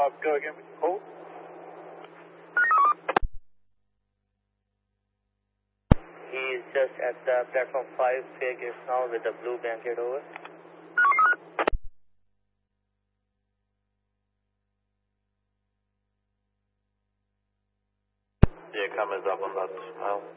Go again, hold. He's just at platform 5 figures now with the blue blanket over. Yeah, cameras up on that mile.